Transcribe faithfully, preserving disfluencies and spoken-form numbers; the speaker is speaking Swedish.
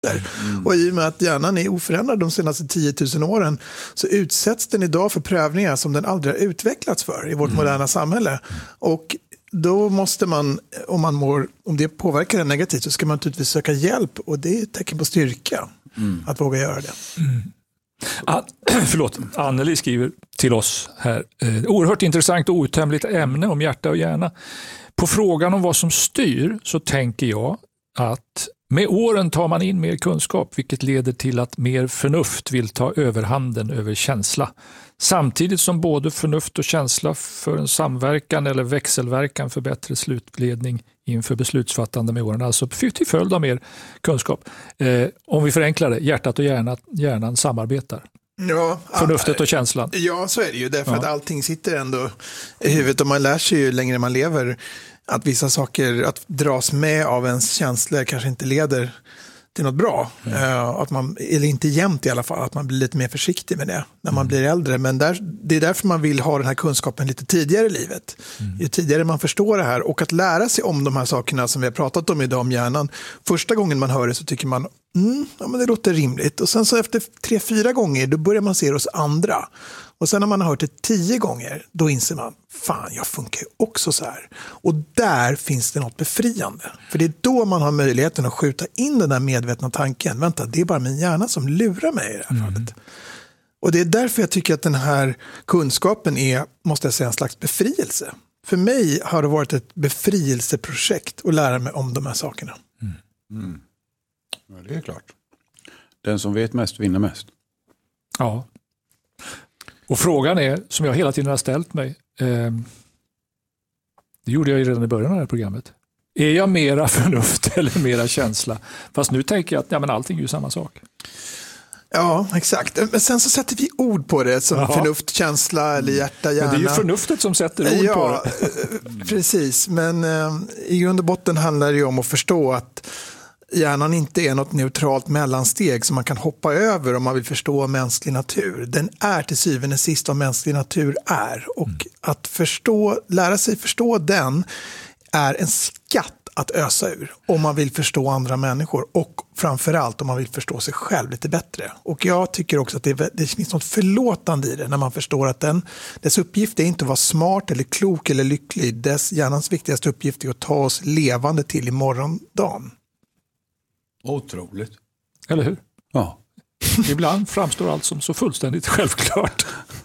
Mm. Och i och med att hjärnan är oförändrad de senaste tio tusen åren så utsätts den idag för prövningar som den aldrig har utvecklats för i vårt mm. moderna samhälle. Och då måste man, om man mår, om det påverkar den negativt, så ska man naturligtvis söka hjälp, och det är ett tecken på styrka mm. att våga göra det. Mm. Ah, förlåt, Anneli skriver till oss här. Eh, oerhört intressant och outtömligt ämne om hjärta och hjärna. På frågan om vad som styr så tänker jag att med åren tar man in mer kunskap, vilket leder till att mer förnuft vill ta överhanden över känsla. Samtidigt som både förnuft och känsla för en samverkan eller växelverkan för bättre slutledning inför beslutsfattande med åren. Alltså till följd av mer kunskap. Eh, om vi förenklar det, hjärtat och hjärnan, hjärnan samarbetar. Ja, förnuftet och känslan. Ja, så är det ju. Därför ja. att allting sitter ändå i huvudet, och man lär sig ju längre man lever att vissa saker, att dras med av ens känslor kanske inte leder till något bra. Mm. Uh, att man, eller inte jämt i alla fall, att man blir lite mer försiktig med det när man mm. blir äldre. Men där, det är därför man vill ha den här kunskapen lite tidigare i livet. Mm. Ju tidigare man förstår det här, och att lära sig om de här sakerna som vi har pratat om idag om hjärnan. Första gången man hör det så tycker man, mm, ja, men det låter rimligt. Och sen så efter tre, fyra gånger, då börjar man se det hos andra. Och sen när man har hört det tio gånger, då inser man, fan, jag funkar ju också så här. Och där finns det något befriande. För det är då man har möjligheten att skjuta in den där medvetna tanken. Vänta, det är bara min hjärna som lurar mig i det här mm. fallet. Och det är därför jag tycker att den här kunskapen är, måste jag säga, en slags befrielse. För mig har det varit ett befrielseprojekt att lära mig om de här sakerna. Mm. Mm. Ja, det är klart. Den som vet mest vinner mest. Ja. Och frågan är, som jag hela tiden har ställt mig, eh, det gjorde jag ju redan i början av det här programmet. Är jag mera förnuft eller mera känsla? Fast nu tänker jag att ja, men allting är ju samma sak. Ja, exakt. Men sen så sätter vi ord på det som Aha. förnuft, känsla eller hjärta, hjärna. Men det är ju förnuftet som sätter ord ja, på det. Precis, men eh, i grund och botten handlar det ju om att förstå att hjärnan inte är något neutralt mellansteg som man kan hoppa över om man vill förstå mänsklig natur. Den är till syvende och sist vad mänsklig natur är. Och mm. att förstå, lära sig förstå den är en skatt att ösa ur om man vill förstå andra människor, och framförallt om man vill förstå sig själv lite bättre. Och jag tycker också att det, det finns något förlåtande i det när man förstår att den, dess uppgift är inte att vara smart eller klok eller lycklig. Dess hjärnans viktigaste uppgift är att ta oss levande till i morgondagen. Otroligt. Eller hur? Ja. Ibland framstår allt som så fullständigt självklart.